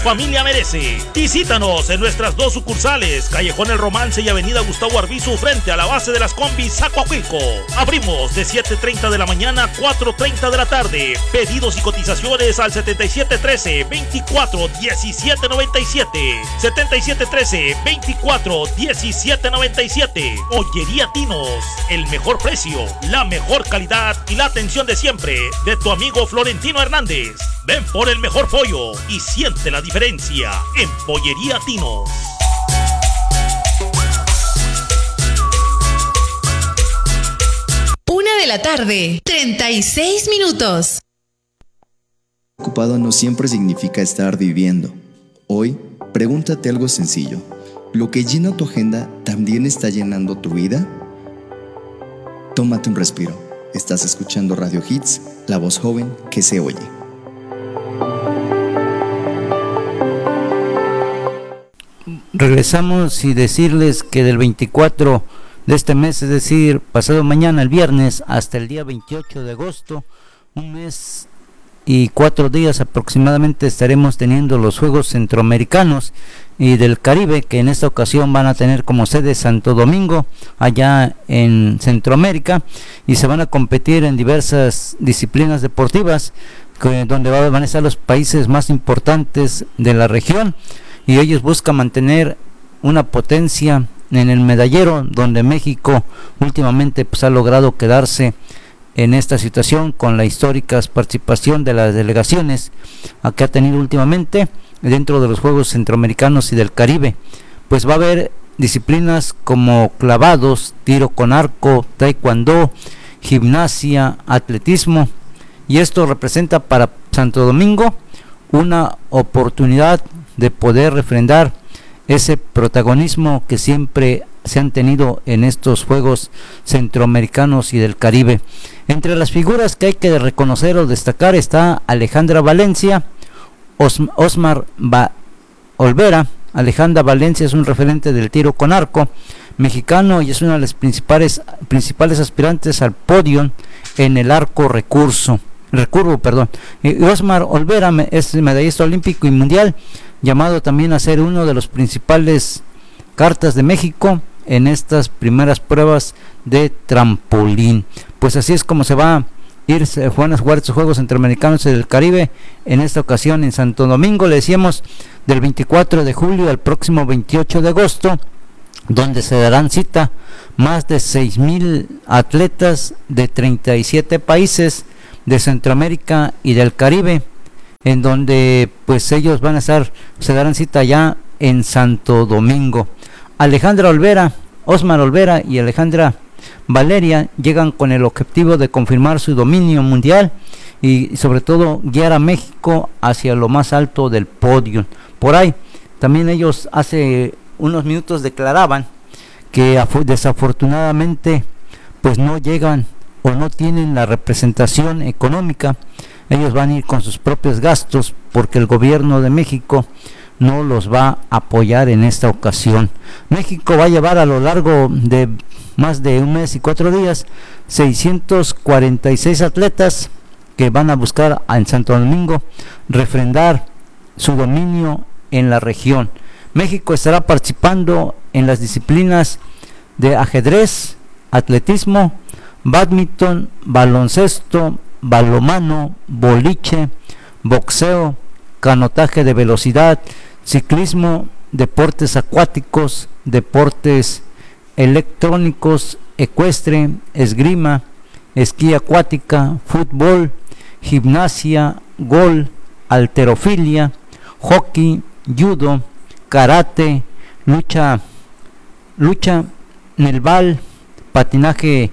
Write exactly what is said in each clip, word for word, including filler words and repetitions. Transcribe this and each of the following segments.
familia merece. Visítanos en nuestras dos sucursales, Callejón El Romance y Avenida Gustavo Arbizu, frente a la base de las combis Zacualco. Abrimos de siete treinta de la mañana a cuatro treinta de la tarde. Pedidos y cotizaciones al setenta y siete trece, veinticuatro diecisiete noventa y siete. setenta y siete trece, veinticuatro diecisiete noventa y siete. Pollería Tinos, el mejor precio, la mejor calidad y la atención de siempre de tu amigo Florentino Hernández. Ven por el mejor pollo y siente la diferencia en Pollería Tinos. Una de la tarde, treinta y seis minutos. Ocupado no siempre significa estar viviendo. Hoy, pregúntate algo sencillo. ¿Lo que llena tu agenda también está llenando tu vida? Tómate un respiro. Estás escuchando Radio Hits, la voz joven que se oye. Regresamos y decirles que del veinticuatro de este mes, es decir, pasado mañana, el viernes, hasta el día veintiocho de agosto, un mes y cuatro días aproximadamente, estaremos teniendo los Juegos Centroamericanos y del Caribe, que en esta ocasión van a tener como sede Santo Domingo, allá en Centroamérica, y se van a competir en diversas disciplinas deportivas, que, donde van a estar los países más importantes de la región, y ellos buscan mantener una potencia en el medallero, donde México últimamente pues ha logrado quedarse en esta situación con la histórica participación de las delegaciones que ha tenido últimamente dentro de los Juegos Centroamericanos y del Caribe. Pues va a haber disciplinas como clavados, tiro con arco, taekwondo, gimnasia, atletismo, y esto representa para Santo Domingo una oportunidad de poder refrendar ese protagonismo que siempre se han tenido en estos Juegos Centroamericanos y del Caribe. Entre las figuras que hay que reconocer o destacar está Alejandra Valencia, Os- Osmar ba- Olvera. Alejandra Valencia es un referente del tiro con arco mexicano y es una de las principales principales aspirantes al podio en el arco recurso recurvo, perdón. Y Osmar Olvera es medallista olímpico y mundial, llamado también a ser uno de los principales cartas de México en estas primeras pruebas de trampolín. Pues así es como se va a ir, se van a jugar estos Juegos Centroamericanos y del Caribe, en esta ocasión en Santo Domingo, le decíamos, del veinticuatro de julio al próximo veintiocho de agosto, donde se darán cita más de seis mil atletas de treinta y siete países de Centroamérica y del Caribe, en donde pues ellos van a estar, se darán cita ya en Santo Domingo. Alejandra Olvera, Osmar Olvera y Alejandra Valeria llegan con el objetivo de confirmar su dominio mundial y sobre todo guiar a México hacia lo más alto del podio. Por ahí también ellos hace unos minutos declaraban que desafortunadamente pues no llegan o no tienen la representación económica. Ellos van a ir con sus propios gastos porque el gobierno de México no los va a apoyar en esta ocasión. México va a llevar a lo largo de más de un mes y cuatro días seiscientos cuarenta y seis atletas que van a buscar en Santo Domingo refrendar su dominio en la región. México estará participando en las disciplinas de ajedrez, atletismo, bádminton, baloncesto, balonmano, boliche, boxeo, canotaje de velocidad, ciclismo, deportes acuáticos, deportes electrónicos, ecuestre, esgrima, esquí acuática, fútbol, gimnasia, gol, halterofilia, hockey, judo, karate, lucha, lucha naval, patinaje,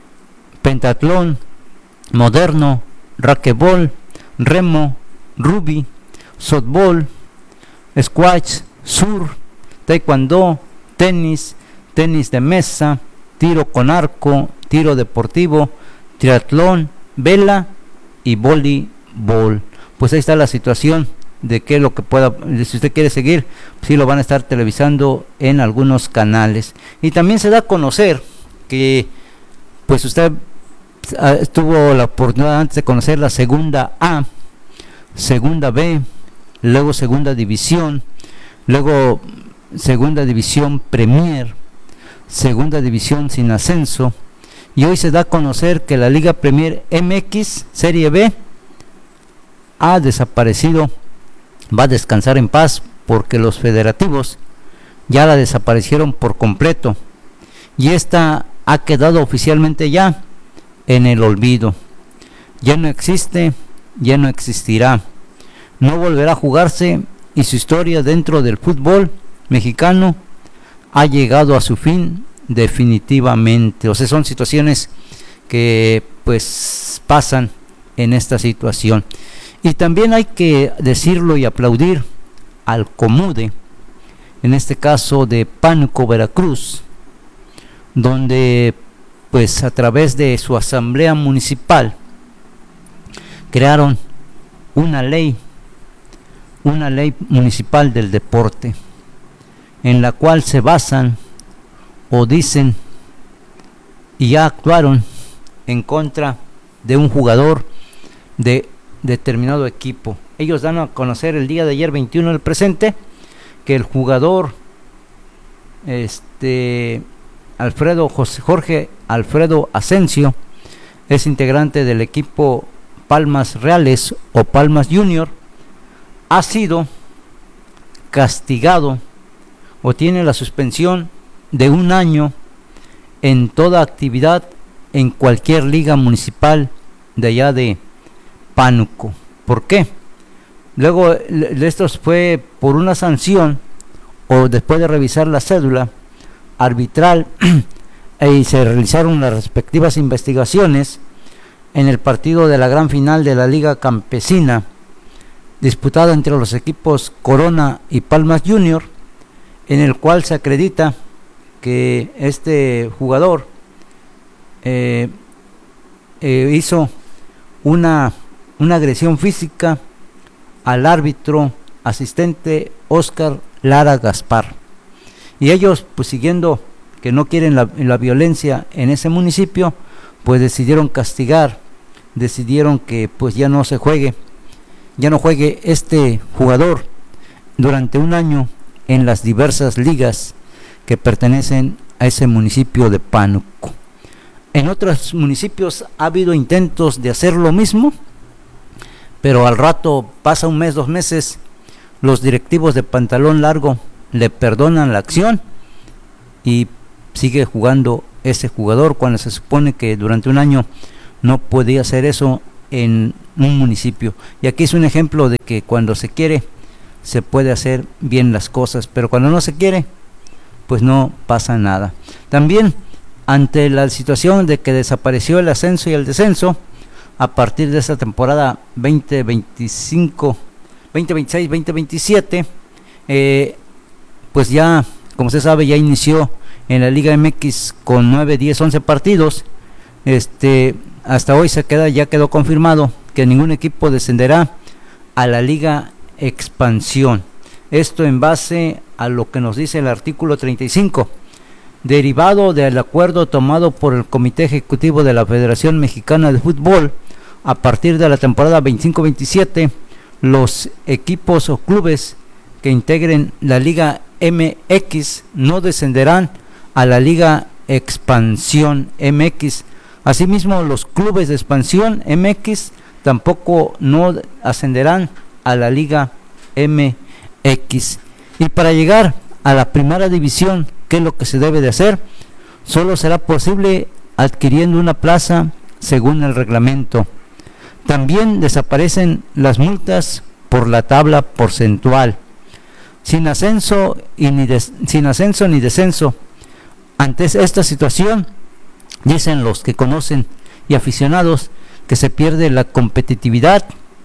pentatlón moderno, racquetbol, remo, rugby, softball, squash, surf, taekwondo, tenis, tenis de mesa, tiro con arco, tiro deportivo, triatlón, vela y voleibol. Pues ahí está la situación de que lo que pueda, si usted quiere seguir, sí lo van a estar televisando en algunos canales. Y también se da a conocer que pues usted tuvo la oportunidad antes de conocer la segunda A, segunda B luego Segunda División, luego Segunda División Premier, Segunda División sin ascenso, y hoy se da a conocer que la Liga Premier M X Serie B ha desaparecido, va a descansar en paz porque los federativos ya la desaparecieron por completo y esta ha quedado oficialmente ya en el olvido. Ya no existe, ya no existirá, no volverá a jugarse y su historia dentro del fútbol mexicano ha llegado a su fin definitivamente. O sea, son situaciones que pues pasan en esta situación. Y también hay que decirlo y aplaudir al Comude, en este caso de Pánuco, Veracruz, donde pues a través de su asamblea municipal crearon una ley, una ley municipal del deporte, en la cual se basan o dicen y ya actuaron en contra de un jugador de determinado equipo. Ellos dan a conocer el día de ayer veintiuno del presente que el jugador este Alfredo José, Jorge Alfredo Asensio es integrante del equipo Palmas Reales o Palmas Junior, ha sido castigado o tiene la suspensión de un año en toda actividad en cualquier liga municipal de allá de Pánuco. ¿Por qué? Luego esto fue por una sanción o después de revisar la cédula arbitral y se realizaron las respectivas investigaciones en el partido de la gran final de la Liga Campesina disputada entre los equipos Corona y Palmas Junior, en el cual se acredita que este jugador eh, eh, hizo una, una agresión física al árbitro asistente Óscar Lara Gaspar, y ellos pues siguiendo que no quieren la, la violencia en ese municipio, pues decidieron castigar, decidieron que pues ya no se juegue, ya no juegue este jugador durante un año en las diversas ligas que pertenecen a ese municipio de Pánuco. En otros municipios ha habido intentos de hacer lo mismo, pero al rato pasa un mes, dos meses, los directivos de pantalón largo le perdonan la acción y sigue jugando ese jugador cuando se supone que durante un año no podía hacer eso en un municipio. Y aquí es un ejemplo de que cuando se quiere se puede hacer bien las cosas, pero cuando no se quiere pues no pasa nada. También ante la situación de que desapareció el ascenso y el descenso a partir de esta temporada veinte veinticinco, veinte veintiséis, veinte veintisiete, eh, pues ya, como se sabe, ya inició en la Liga M X con nueve, diez, once partidos. Este, hasta hoy se queda, ya quedó confirmado que ningún equipo descenderá a la Liga Expansión. Esto en base a lo que nos dice el artículo treinta y cinco, derivado del acuerdo tomado por el Comité Ejecutivo de la Federación Mexicana de Fútbol. A partir de la temporada veinticinco veintisiete, los equipos o clubes que integren la Liga M X no descenderán a la Liga Expansión M X. Asimismo, los clubes de expansión M X tampoco no ascenderán a la Liga M X. Y para llegar a la primera división, ¿qué es lo que se debe de hacer? Solo será posible adquiriendo una plaza según el reglamento. También desaparecen las multas por la tabla porcentual. Sin ascenso y ni des, sin ascenso ni descenso. Ante esta situación, dicen los que conocen y aficionados que se pierde la competitividad,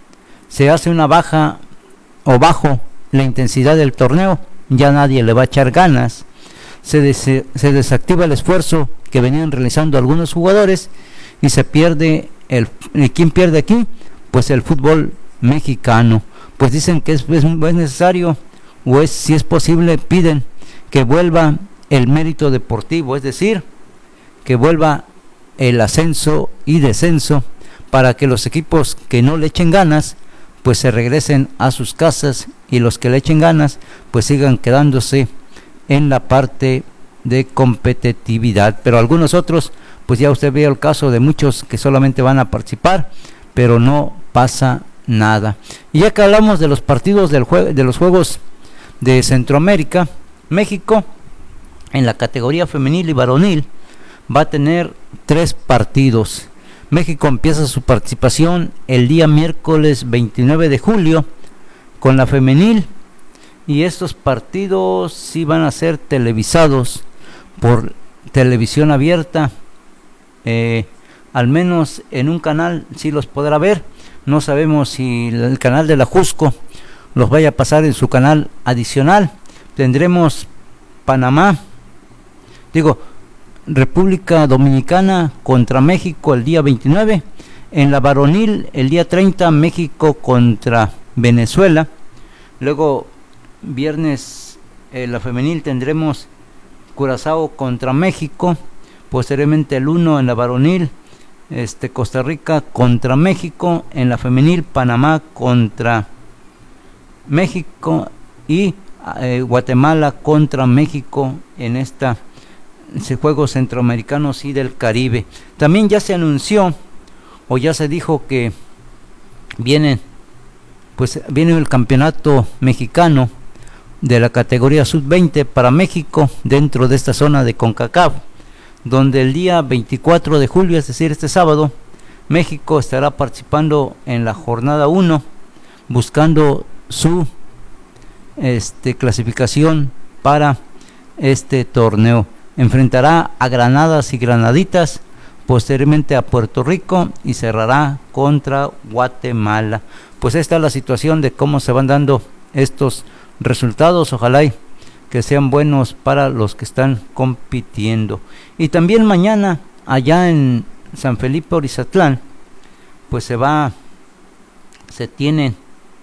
se hace una baja o bajo la intensidad del torneo, ya nadie le va a echar ganas, se, des, se desactiva el esfuerzo que venían realizando algunos jugadores y se pierde el, ¿y quién pierde aquí? Pues el fútbol mexicano. Pues dicen que es, es, es necesario o es, si es posible, piden que vuelva el mérito deportivo, es decir, que vuelva el ascenso y descenso para que los equipos que no le echen ganas pues se regresen a sus casas, y los que le echen ganas pues sigan quedándose en la parte de competitividad. Pero algunos otros, pues ya usted ve el caso de muchos que solamente van a participar, pero no pasa nada. Y ya que hablamos de los partidos del jue- de los Juegos de Centroamérica, México en la categoría femenil y varonil va a tener tres partidos. México empieza su participación el día miércoles veintinueve de julio con la femenil, y estos partidos sí van a ser televisados por televisión abierta, eh, al menos en un canal sí los podrá ver. No sabemos si el canal de la Jusco los vaya a pasar en su canal adicional. Tendremos Panamá, digo, República Dominicana contra México el día veintinueve. En la varonil el día treinta, México contra Venezuela. Luego viernes en la femenil tendremos Curazao contra México. Posteriormente el uno en la varonil, este, Costa Rica contra México. En la femenil, Panamá contra México y eh, Guatemala contra México en esta Juegos Centroamericanos y del Caribe. También ya se anunció o ya se dijo que viene pues viene el campeonato mexicano de la categoría sub veinte para México dentro de esta zona de CONCACAF, donde el día veinticuatro de julio, es decir, este sábado, México estará participando en la jornada uno, buscando su este, clasificación para este torneo. Enfrentará a Granadas y Granaditas, posteriormente a Puerto Rico y cerrará contra Guatemala. Pues esta es la situación de cómo se van dando estos resultados. Ojalá y que sean buenos para los que están compitiendo. Y también mañana allá en San Felipe Orizatlán, pues se va, se tienen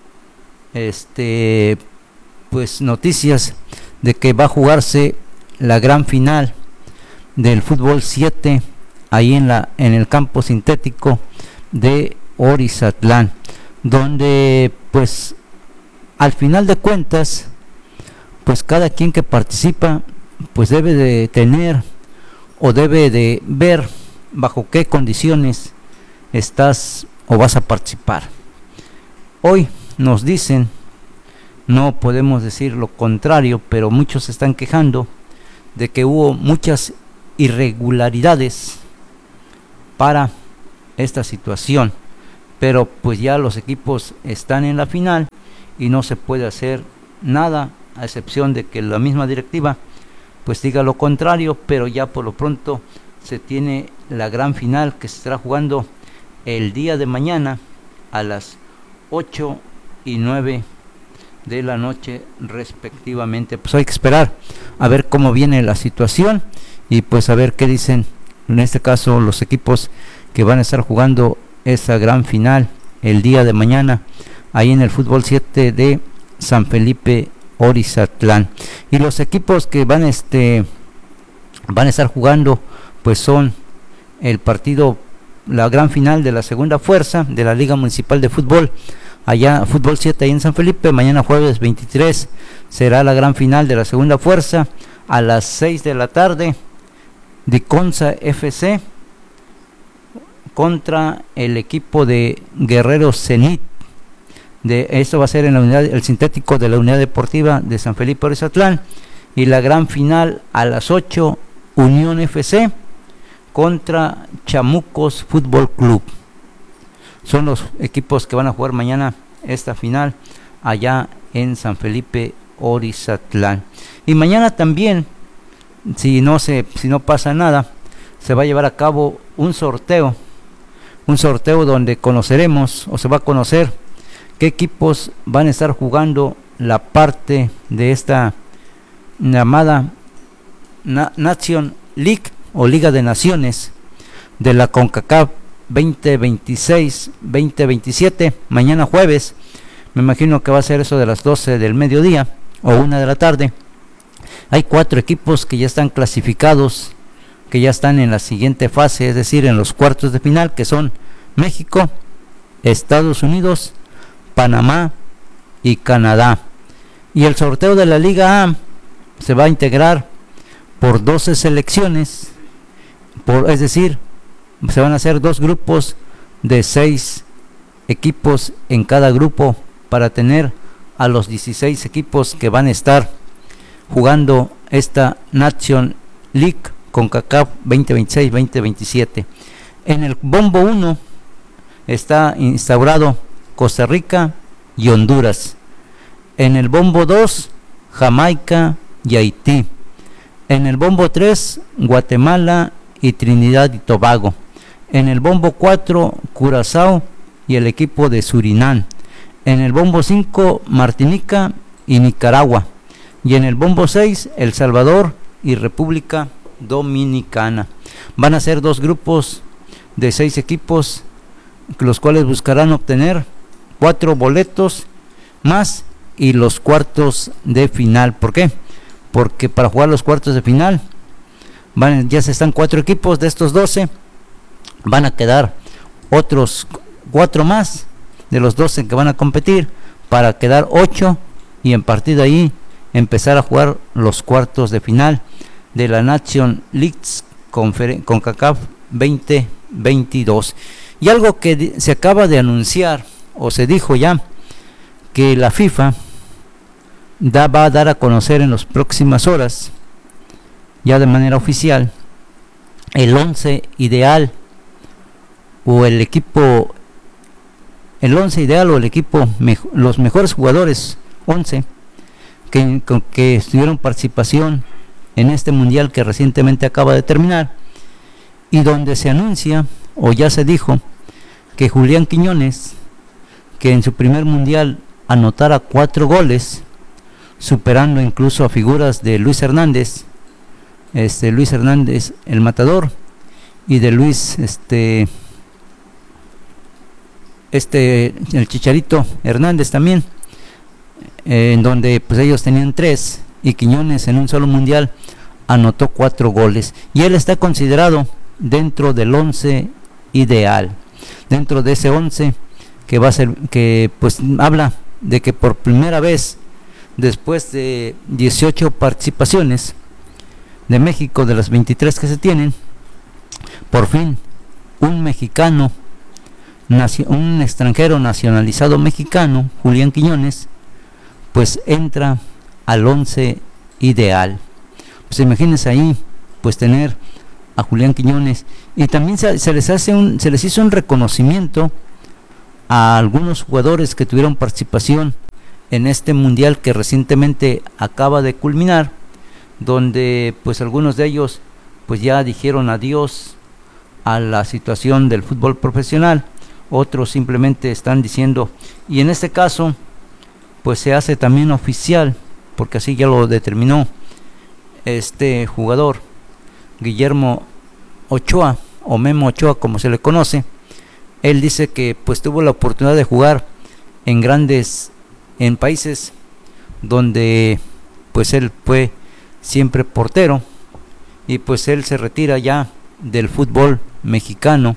este pues noticias de que va a jugarse la gran final del fútbol siete ahí en la en el campo sintético de Orizatlán, donde pues al final de cuentas pues cada quien que participa pues debe de tener o debe de ver bajo qué condiciones estás o vas a participar. Hoy nos dicen, no podemos decir lo contrario, pero muchos se están quejando de que hubo muchas irregularidades para esta situación, pero pues ya los equipos están en la final y no se puede hacer nada, a excepción de que la misma directiva pues diga lo contrario. Pero ya por lo pronto se tiene la gran final que se estará jugando el día de mañana a las ocho y nueve de la noche respectivamente. Pues hay que esperar a ver cómo viene la situación y pues a ver qué dicen en este caso los equipos que van a estar jugando esa gran final el día de mañana ahí en el fútbol siete de San Felipe Orizatlán. Y los equipos que van este van a estar jugando pues son el partido, la gran final de la segunda fuerza de la Liga Municipal de Fútbol allá fútbol siete ahí en San Felipe. Mañana jueves veintitrés será la gran final de la segunda fuerza a las seis de la tarde. Diconsa F C contra el equipo de Guerreros Zenit. De esto va a ser en la unidad, el sintético de la Unidad Deportiva de San Felipe Orizatlán. Y la gran final a las ocho, Unión F C contra Chamucos Fútbol Club. Son los equipos que van a jugar mañana esta final allá en San Felipe Orizatlán. Y mañana también, si no se, si no pasa nada, se va a llevar a cabo un sorteo, un sorteo donde conoceremos o se va a conocer qué equipos van a estar jugando la parte de esta llamada Na- Nation League o Liga de Naciones de la CONCACAF veinte veintiséis veinte veintisiete. Mañana jueves, me imagino que va a ser eso de las doce del mediodía o una de la tarde. Hay cuatro equipos que ya están clasificados, que ya están en la siguiente fase, es decir, en los cuartos de final, que son México, Estados Unidos, Panamá y Canadá. Y el sorteo de la Liga A se va a integrar por doce selecciones, por, es decir, se van a hacer dos grupos de seis equipos en cada grupo para tener a los dieciséis equipos que van a estar jugando esta Nation League CONCACAF veinte veintiséis veinte veintisiete. En el bombo uno está instaurado Costa Rica y Honduras. En el bombo dos, Jamaica y Haití. En el bombo tres, Guatemala y Trinidad y Tobago. En el bombo cuatro, Curazao y el equipo de Surinam. En el bombo cinco, Martinica y Nicaragua. Y en el bombo seis, El Salvador y República Dominicana. Van a ser dos grupos de seis equipos, los cuales buscarán obtener cuatro boletos más y los cuartos de final. ¿Por qué? Porque para jugar los cuartos de final van, ya se están cuatro equipos de estos doce, van a quedar otros cuatro más de los doce que van a competir para quedar ocho, y en partir de ahí empezar a jugar los cuartos de final de la Nation League CONCACAF veinte veintidós. Y algo que se acaba de anunciar, o se dijo ya, que la FIFA da, va a dar a conocer en las próximas horas, ya de manera oficial, el once ideal o el equipo, el once ideal o el equipo, mejo, los mejores jugadores, once, que, que tuvieron participación en este mundial que recientemente acaba de terminar, y donde se anuncia, o ya se dijo, que Julián Quiñones, que en su primer mundial anotara cuatro goles, superando incluso a figuras de Luis Hernández, este Luis Hernández el matador, y de Luis este este el Chicharito Hernández también, eh, en donde pues ellos tenían tres, y Quiñones en un solo mundial anotó cuatro goles, y él está considerado dentro del once ideal, dentro de ese once que va a ser, que pues habla de que por primera vez después de dieciocho participaciones de México, de las veintitrés que se tienen, por fin un mexicano, un extranjero nacionalizado mexicano, Julián Quiñones, pues entra al once ideal. Pues imagínense ahí, pues tener a Julián Quiñones, y también se, se les hace un, se les hizo un reconocimiento a algunos jugadores que tuvieron participación en este mundial que recientemente acaba de culminar, donde pues algunos de ellos pues ya dijeron adiós a la situación del fútbol profesional, otros simplemente están diciendo, y en este caso pues se hace también oficial, porque así ya lo determinó este jugador, Guillermo Ochoa, o Memo Ochoa como se le conoce. Él dice que pues tuvo la oportunidad de jugar en grandes, en países donde pues él fue siempre portero, y pues él se retira ya del fútbol mexicano.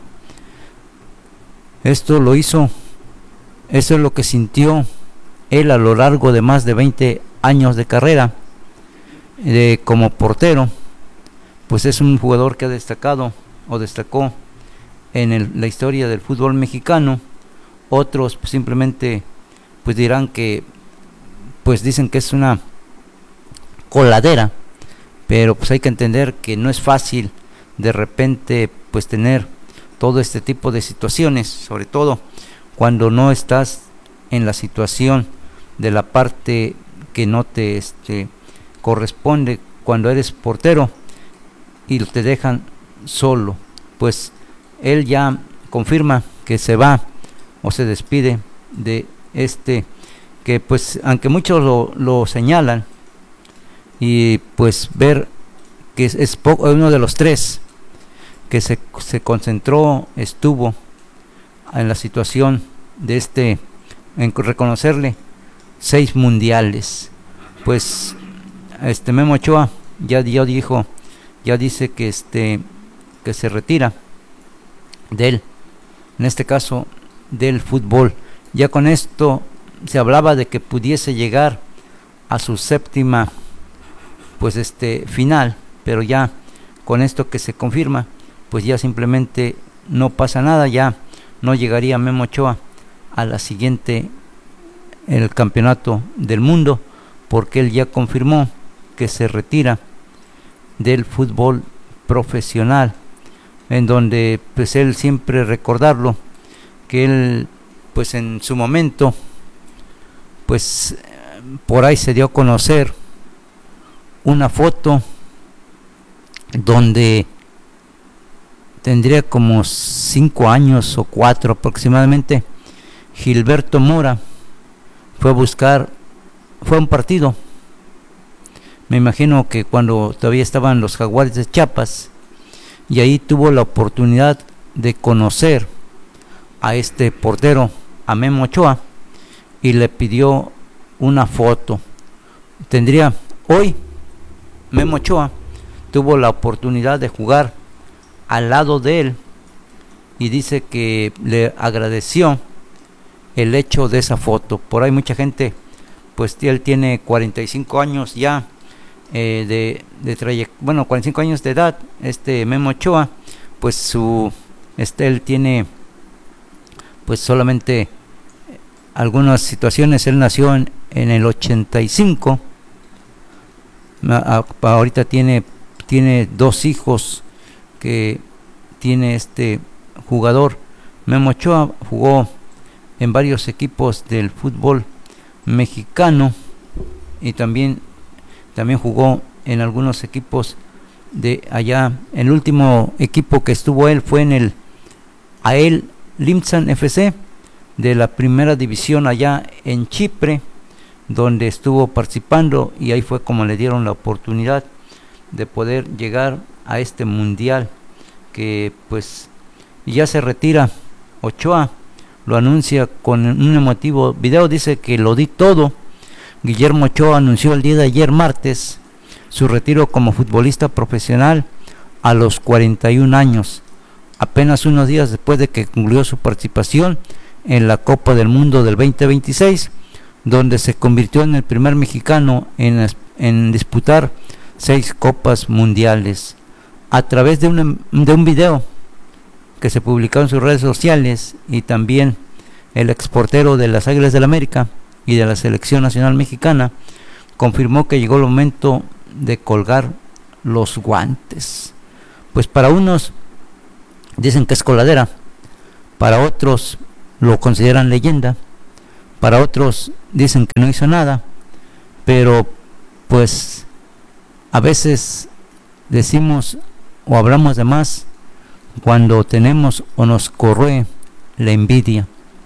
Esto lo hizo, eso es lo que sintió él a lo largo de más de veinte años de carrera de, como portero. Pues es un jugador que ha destacado o destacó en el, la historia del fútbol mexicano. Otros pues, simplemente pues dirán que pues dicen que es una coladera, pero pues hay que entender que no es fácil de repente pues tener todo este tipo de situaciones, sobre todo cuando no estás en la situación de la parte que no te este, corresponde cuando eres portero y te dejan solo. Pues él ya confirma que se va o se despide de este, que pues aunque muchos lo, lo señalan, y pues ver que es, es poco, uno de los tres que se, se concentró, estuvo en la situación de este, en reconocerle seis mundiales. Pues este Memo Ochoa ya, ya dijo, ya dice que este que se retira del, en este caso del fútbol. Ya con esto se hablaba de que pudiese llegar a su séptima pues este final, pero ya con esto que se confirma, pues ya simplemente no pasa nada, ya no llegaría Memo Ochoa a la siguiente, el campeonato del mundo, porque él ya confirmó que se retira del fútbol profesional, en donde pues él siempre recordarlo, que él pues en su momento pues por ahí se dio a conocer una foto donde tendría como cinco años o cuatro aproximadamente. Gilberto Mora fue a buscar, fue a un partido, me imagino que cuando todavía estaban los Jaguares de Chiapas, y ahí tuvo la oportunidad de conocer a este portero, a Memo Ochoa, y le pidió una foto. Tendría hoy Memo Ochoa tuvo la oportunidad de jugar al lado de él, y dice que le agradeció el hecho de esa foto. Por ahí mucha gente, pues él tiene cuarenta y cinco años ya eh, de, de trayectoria, bueno, cuarenta y cinco años de edad, este Memo Ochoa, pues su, este él tiene pues solamente algunas situaciones. Él nació en, en el ochenta y cinco, a, a, ahorita tiene, tiene dos hijos que tiene este jugador. Memo Ochoa jugó en varios equipos del fútbol mexicano, y también, también jugó en algunos equipos de allá. El último equipo que estuvo él fue en el AEL Limsan F C de la primera división allá en Chipre, donde estuvo participando, y ahí fue como le dieron la oportunidad de poder llegar a este mundial, que pues ya se retira Ochoa. Lo anuncia con un emotivo video, dice que lo di todo. Guillermo Ochoa anunció el día de ayer martes su retiro como futbolista profesional a los cuarenta y un años, apenas unos días después de que concluyó su participación en la Copa del Mundo del veinte veintiséis, donde se convirtió en el primer mexicano en, en disputar seis copas mundiales. A través de un, de un video que se publicó en sus redes sociales, y también el exportero de las Águilas del América y de la Selección Nacional Mexicana confirmó que llegó el momento de colgar los guantes. Pues para unos dicen que es coladera, para otros lo consideran leyenda, para otros dicen que no hizo nada, pero pues a veces decimos o hablamos de más cuando tenemos o nos corroe la envidia.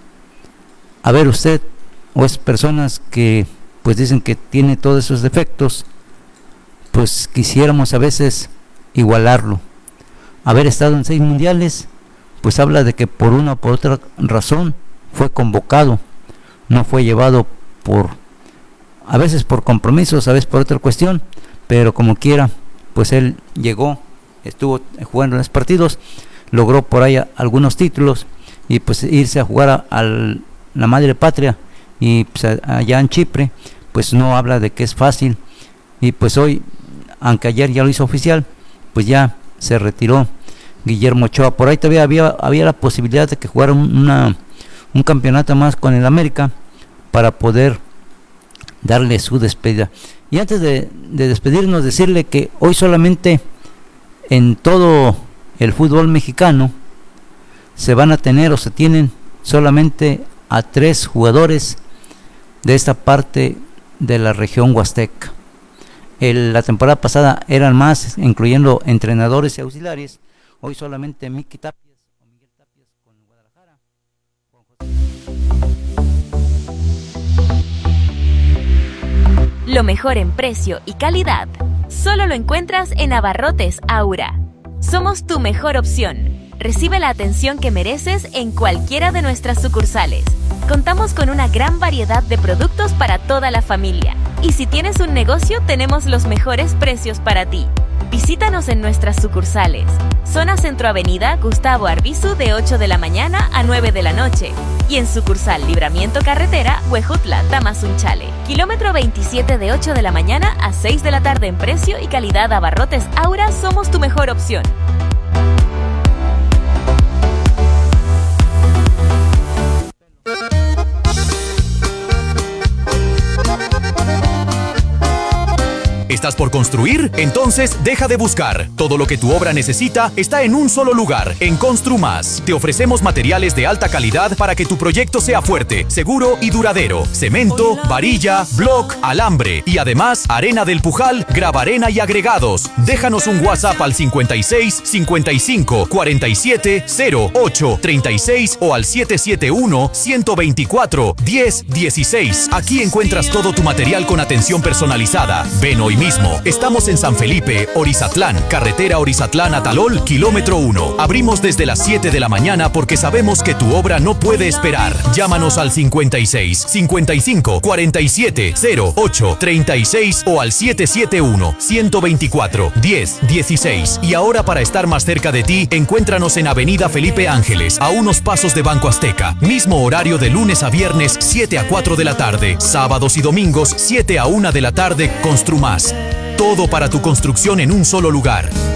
A ver usted, o es personas que pues dicen que tiene todos esos defectos, pues quisiéramos a veces igualarlo. Haber estado en seis mundiales, pues habla de que por una o por otra razón fue convocado, no fue llevado por, a veces por compromisos, a veces por otra cuestión, pero como quiera, pues él llegó, estuvo jugando en los partidos, logró por ahí algunos títulos, y pues irse a jugar a, a la madre patria, y pues allá en Chipre, pues no habla de que es fácil. Y pues hoy, aunque ayer ya lo hizo oficial, pues ya se retiró Guillermo Ochoa. Por ahí todavía había, había la posibilidad de que jugara una, un campeonato más con el América para poder darle su despedida. Y antes de, de despedirnos, decirle que hoy solamente en todo el fútbol mexicano se van a tener o se tienen solamente a tres jugadores de esta parte de la región huasteca. El, la temporada pasada eran más, incluyendo entrenadores y auxiliares. Hoy solamente Miki Tapias o Miguel Tapias con Guadalajara. Lo mejor en precio y calidad solo lo encuentras en Abarrotes Aura. Somos tu mejor opción. Recibe la atención que mereces en cualquiera de nuestras sucursales. Contamos con una gran variedad de productos para toda la familia. Y si tienes un negocio, tenemos los mejores precios para ti. Visítanos en nuestras sucursales. Zona Centro Avenida Gustavo Arbizu, de ocho de la mañana a nueve de la noche. y en sucursal Libramiento Carretera, Huejutla, Tamazunchale. Kilómetro veintisiete de ocho de la mañana a seis de la tarde en precio y calidad. Abarrotes Aura, somos tu mejor opción. ¿Estás por construir? Entonces deja de buscar. Todo lo que tu obra necesita está en un solo lugar, en Construmas. Te ofrecemos materiales de alta calidad para que tu proyecto sea fuerte, seguro y duradero. Cemento, varilla, block, alambre y además arena del Pujal, gravarena y agregados. Déjanos un WhatsApp al cincuenta y seis, cincuenta y cinco, cuarenta y siete, cero ocho, treinta y seis o al siete siete uno, ciento veinticuatro, diez dieciséis. Aquí encuentras todo tu material con atención personalizada. Ven hoy mismo. Estamos en San Felipe, Orizatlán, carretera Orizatlán-Atalol, kilómetro uno. Abrimos desde las siete de la mañana porque sabemos que tu obra no puede esperar. Llámanos al cincuenta y seis, cincuenta y cinco, cuarenta y siete, cero ocho, treinta y seis o al siete siete uno, ciento veinticuatro, diez dieciséis. Y ahora, para estar más cerca de ti, encuéntranos en Avenida Felipe Ángeles, a unos pasos de Banco Azteca. Mismo horario de lunes a viernes, siete a cuatro de la tarde. Sábados y domingos, siete a una de la tarde. Construmas. Todo para tu construcción en un solo lugar.